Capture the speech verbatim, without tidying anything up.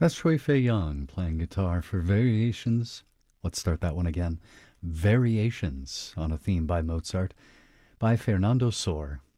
That's Shui Fei Young playing guitar for Variations. Let's start that one again. Variations on a theme by Mozart by Fernando Sor.